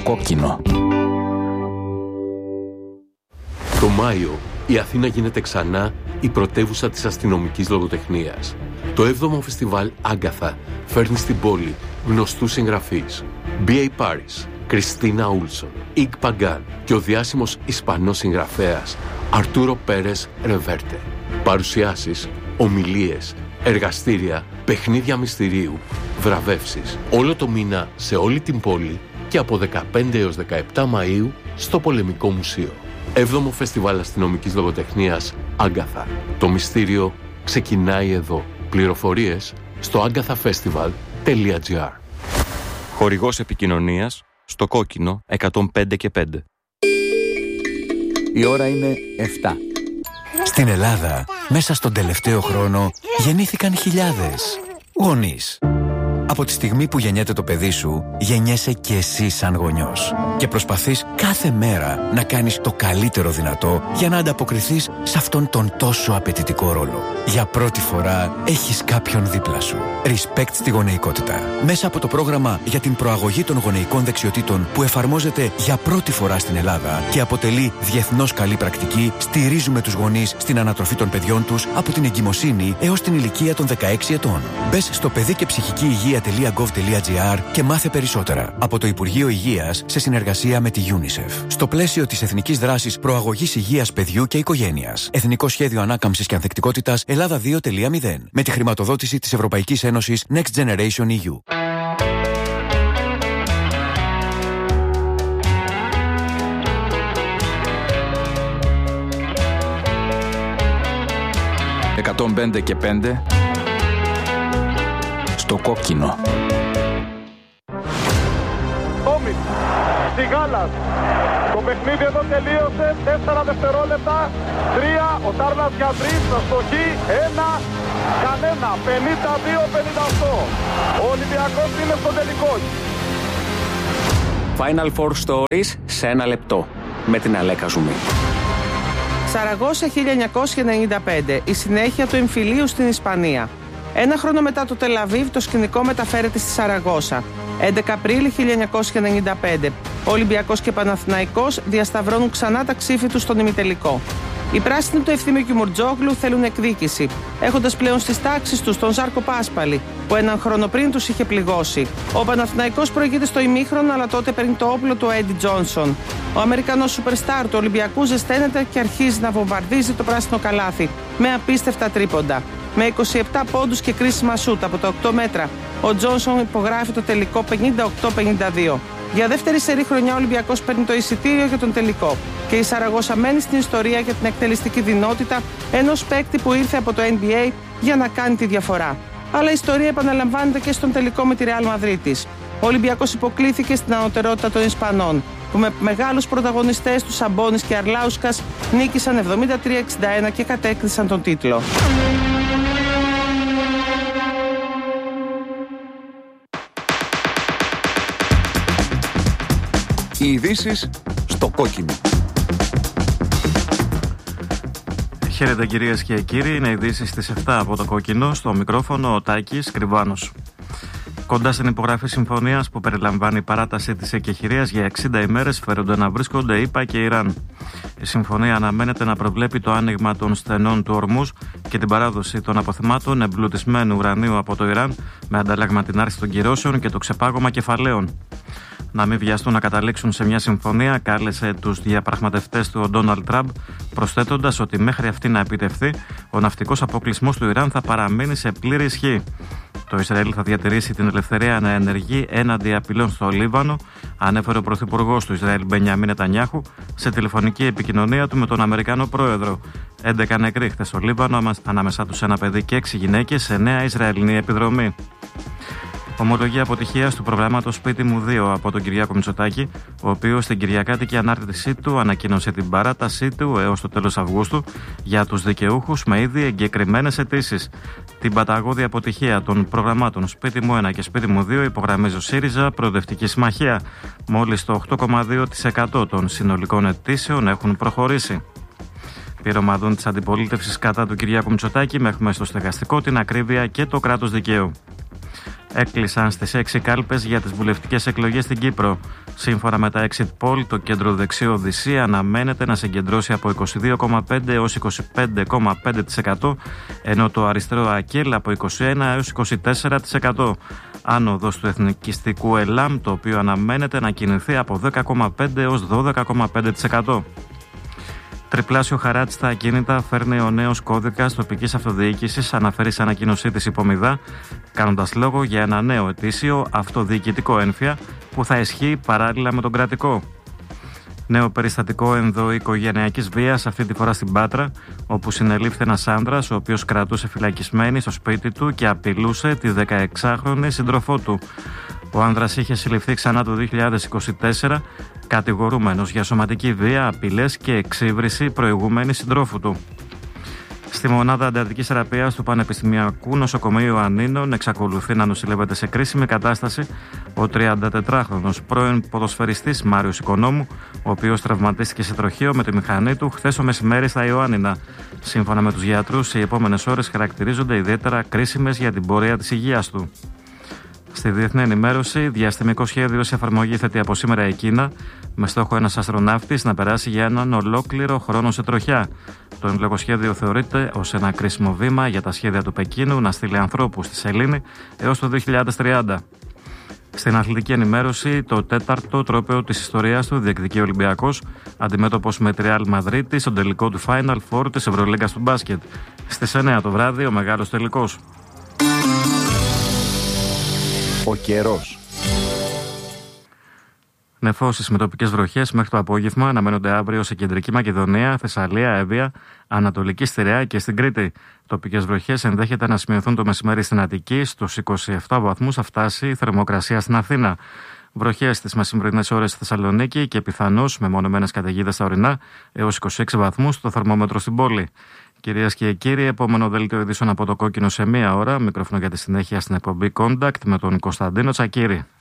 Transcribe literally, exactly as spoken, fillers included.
κόκκινο. Το Μάιο η Αθήνα γίνεται ξανά η πρωτεύουσα της αστυνομικής λογοτεχνίας. Το έβδομο φεστιβάλ Άγκαθα φέρνει στην πόλη γνωστούς συγγραφείς μπι έι Paris, Κριστίνα Ούλσον, Ικ Παγκάν και ο διάσημος Ισπανός συγγραφέας Αρτούρο Πέρες Ρεβέρτε. Παρουσιάσεις, ομιλίες, εργαστήρια, παιχνίδια μυστηρίου, βραβεύσεις. Όλο το μήνα σε όλη την πόλη και από δεκαπέντε έως δεκαεπτά Μαΐου στο Πολεμικό Μουσείο. Έβδομο Φεστιβάλ Αστυνομικής Λογοτεχνίας Άγκαθα. Το μυστήριο ξεκινάει εδώ. Πληροφορίες στο άγκαθαφεστιβάλ τελεία τζι άρ. Χορηγός επικοινωνίας στο κόκκινο εκατόν πέντε και πέντε. Η ώρα είναι επτά. Στην Ελλάδα, μέσα στον τελευταίο χρόνο, γεννήθηκαν χιλιάδες γονείς. Από τη στιγμή που γεννιέται το παιδί σου, γεννιέσαι και εσύ σαν γονιός. Και προσπαθείς κάθε μέρα να κάνεις το καλύτερο δυνατό για να ανταποκριθείς σε αυτόν τον τόσο απαιτητικό ρόλο. Για πρώτη φορά έχεις κάποιον δίπλα σου. Respect στη γονεϊκότητα. Μέσα από το πρόγραμμα για την προαγωγή των γονεϊκών δεξιοτήτων που εφαρμόζεται για πρώτη φορά στην Ελλάδα και αποτελεί διεθνώς καλή πρακτική, στηρίζουμε τους γονείς στην ανατροφή των παιδιών τους από την εγκυμοσύνη έως την ηλικία των δεκαέξι ετών. Μπες στο παιδί και ψυχική υγεία τελεία γκοβ τελεία τζι άρ και μάθε περισσότερα από το Υπουργείο Υγείας σε συνεργασία με τη UNICEF. Στο πλαίσιο της Εθνικής Δράσης Προαγωγής Υγείας Παιδιού και Οικογένειας. Εθνικό Σχέδιο Ανάκαμψης και Ανθεκτικότητας Ελλάδα δύο τελεία μηδέν. Με τη χρηματοδότηση της Ευρωπαϊκής Ένωσης Next Generation ι γιου. εκατόν πέντε και πέντε στο κόκκινο. Τόμιτ, Σιγάλας. Το παιχνίδι εδώ τελείωσε. Τέσσερα δευτερόλεπτα. Τρία, ο Τάρλας Γιαντρής, αστοχή. Ένα, κανένα. πενήντα δύο πενήντα οκτώ. Ο Ολυμπιακός είναι στο τελικό. Final Four Stories σε ένα λεπτό. Με την Αλέκα Ζουμή. Σαραγώσα χίλια εννιακόσια ενενήντα πέντε. Η συνέχεια του εμφυλίου στην Ισπανία. Ένα χρόνο μετά το Τελαβίβ, το σκηνικό μεταφέρεται στη Σαραγώσα. έντεκα Απρίλη χίλια εννιακόσια ενενήντα πέντε. Ο Ολυμπιακός και Παναθηναϊκός διασταυρώνουν ξανά τα ξύφη τους στον ημιτελικό. Οι πράσινοι του Ευθύμιου Κιμουρτζόγλου θέλουν εκδίκηση, έχοντας πλέον στις τάξεις τους τον Ζάρκο Πάσπαλη, που έναν χρόνο πριν τους είχε πληγώσει. Ο Παναθηναϊκός προηγείται στο ημίχρονο, αλλά τότε παίρνει το όπλο του Έντι Τζόνσον. Ο Αμερικανός σούπερστάρ του Ολυμπιακού ζεσταίνεται και αρχίζει να βομβαρδίζει το πράσινο καλάθι με απίστευτα τρίποντα. Με είκοσι επτά πόντους και κρίσιμα σούτ από τα οκτώ μέτρα, ο Τζόνσον υπογράφει το τελικό πενήντα οκτώ πενήντα δύο. Για δεύτερη σερή χρονιά ο Ολυμπιακός παίρνει το εισιτήριο για τον τελικό και η Σαραγώσα μένει στην ιστορία για την εκτελεστική δυνότητα ενός παίκτη που ήρθε από το N B A για να κάνει τη διαφορά. Αλλά η ιστορία επαναλαμβάνεται και στον τελικό με τη Ρεάλ Μαδρίτης. Ο Ολυμπιακός υποκλήθηκε στην ανωτερότητα των Ισπανών, που με μεγάλους πρωταγωνιστές του Σαμπόνις και Αρλάουσκας νίκησαν εβδομήντα τρία εξήντα ένα και κατέκτησαν τον τίτλο. Οι ειδήσεις στο κόκκινο. Χαίρετε κυρίες και κύριοι, είναι ειδήσεις στις επτά από το κόκκινο, στο μικρόφωνο ο Τάκης Κρυβάνος. Κοντά στην υπογραφή συμφωνίας που περιλαμβάνει παράταση της εκεχηρίας για εξήντα ημέρες φέρονται να βρίσκονται ΗΠΑ και Ιράν. Η συμφωνία αναμένεται να προβλέπει το άνοιγμα των στενών του Ορμούζ και την παράδοση των αποθυμάτων εμπλουτισμένου ουρανίου από το Ιράν, με αντάλλαγμα την άρση των κυρώσεων και το ξεπάγωμα κεφαλαίων. Να μην βιαστούν να καταλήξουν σε μια συμφωνία, κάλεσε τους διαπραγματευτές του ο Ντόναλντ Τραμπ, προσθέτοντας ότι μέχρι αυτή να επιτευχθεί, ο ναυτικός αποκλεισμός του Ιράν θα παραμείνει σε πλήρη ισχύ. Το Ισραήλ θα διατηρήσει την ελευθερία να ενεργεί έναντι απειλών στο Λίβανο, ανέφερε ο Πρωθυπουργός του Ισραήλ Μπενιαμίν Νετανιάχου σε τηλεφωνική επικοινωνία του με τον Αμερικανό Πρόεδρο. έντεκα νεκροί χθες στο Λίβανο, ανάμεσά τους ένα παιδί και έξι γυναίκες σε νέα Ισραηλινή επιδρομή. Ομολογία αποτυχίας του προγράμματος Σπίτι μου δύο από τον Κυριάκο Μητσοτάκη, ο οποίος στην κυριακάτικη ανάρτησή του ανακοίνωσε την παράτασή του έως το τέλος Αυγούστου για τους δικαιούχους με ήδη εγκεκριμένες αιτήσεις. Την παταγώδη αποτυχία των προγραμμάτων Σπίτι μου ένα και Σπίτι μου δύο υπογραμμίζει ο ΣΥΡΙΖΑ Προοδευτική Συμμαχία. Μόλις το οκτώ κόμμα δύο τοις εκατό των συνολικών αιτήσεων έχουν προχωρήσει. Πυρομαδών της αντιπολίτευσης κατά του Κυριάκου Μητσοτάκη με έχουμε στο στεγαστικό την ακρίβεια και το κράτος δικαίου. Έκλεισαν στις έξι κάλπες για τις βουλευτικές εκλογές στην Κύπρο. Σύμφωνα με τα exit poll, το κέντρο δεξιό Οδυσσία αναμένεται να συγκεντρώσει από είκοσι δύο κόμμα πέντε έως είκοσι πέντε κόμμα πέντε τοις εκατό, ενώ το αριστερό ΑΚΕΛ από είκοσι ένα έως είκοσι τέσσερα τοις εκατό. Άνοδος του εθνικιστικού ΕΛΑΜ, το οποίο αναμένεται να κινηθεί από δέκα κόμμα πέντε έως δώδεκα κόμμα πέντε τοις εκατό. Τριπλάσιο χαράτσι στα ακίνητα φέρνει ο νέος κώδικας τοπικής αυτοδιοίκησης, αναφέρει σε ανακοίνωσή της Υπομηδά, κάνοντας λόγο για ένα νέο ετήσιο αυτοδιοικητικό έμφυα που θα ισχύει παράλληλα με τον κρατικό. Νέο περιστατικό ενδοοικογενειακής βίας, αυτή τη φορά στην Πάτρα, όπου συνελήφθη ένας άνδρας ο οποίος κρατούσε φυλακισμένη στο σπίτι του και απειλούσε τη δεκαεξάχρονη σύντροφό του. Ο άνδρας είχε συλληφθεί ξανά το δύο χιλιάδες είκοσι τέσσερα, κατηγορούμενος για σωματική βία, απειλές και εξύβριση προηγούμενης συντρόφου του. Στη μονάδα αντιατρικής θεραπείας του Πανεπιστημιακού Νοσοκομείου Ανίνων εξακολουθεί να νοσηλεύεται σε κρίσιμη κατάσταση ο τριαντατετράχρονος πρώην ποδοσφαιριστής Μάριος Οικονόμου, ο οποίος τραυματίστηκε σε τροχείο με τη μηχανή του χθες το μεσημέρι στα Ιωάννινα. Σύμφωνα με τους γιατρούς, οι επόμενες ώρες χαρακτηρίζονται ιδιαίτερα κρίσιμες για την πορεία της υγείας του. Στη διεθνή ενημέρωση, διαστημικό σχέδιο σε εφαρμογή θέτει από σήμερα η Κίνα, με στόχο ένας αστροναύτης να περάσει για έναν ολόκληρο χρόνο σε τροχιά. Το εν λόγω σχέδιο θεωρείται ως ένα κρίσιμο βήμα για τα σχέδια του Πεκίνου να στείλει ανθρώπους στη σελήνη έως το δύο χιλιάδες τριάντα. Στην αθλητική ενημέρωση, το τέταρτο τρόπαιο της ιστορίας του διεκδικεί ο Ολυμπιακός, αντιμέτωπος με τη Ρεάλ Μαδρίτη στον τελικό του Final Four της Ευρωλίγκας του μπάσκετ. Στις εννέα το βράδυ ο μεγάλος τελικός. Ο καιρός. Νεφώσεις με τοπικές βροχές μέχρι το απόγευμα αναμένονται αύριο σε κεντρική Μακεδονία, Θεσσαλία, Εύβοια, Ανατολική Στιρέα και στην Κρήτη. Τοπικές βροχές ενδέχεται να σημειωθούν το μεσημέρι στην Αττική, στους είκοσι επτά βαθμούς θα φτάσει η θερμοκρασία στην Αθήνα. Βροχές στις μεσημβρινές ώρες στη Θεσσαλονίκη και πιθανώς με μονομένες καταιγίδες στα ορεινά έως είκοσι έξι βαθμούς το θερμόμετρο στην πόλη. Κυρίες και κύριοι, επόμενο δελτίο ειδήσεων από το Κόκκινο σε μία ώρα. Μικρόφωνο για τη συνέχεια στην εκπομπή Contact με τον Κωνσταντίνο Τσακίρη.